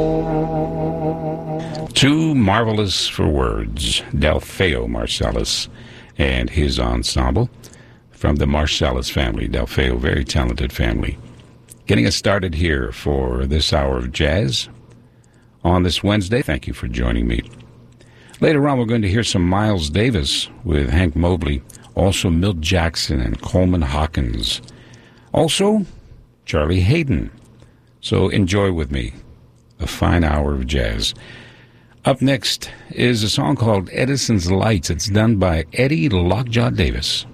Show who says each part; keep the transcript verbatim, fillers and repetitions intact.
Speaker 1: Too marvelous for words, Delfeo Marsalis and his ensemble from the Marsalis family. Delfeo, very talented family. Getting us started here for this hour of jazz on this Wednesday. Thank you for joining me. Later on, we're going to hear some Miles Davis with Hank Mobley, also Milt Jackson and Coleman Hawkins, also Charlie Hayden. So enjoy with me a fine hour of jazz. Up next is a song called Edison's Lights. It's done by Eddie Lockjaw Davis.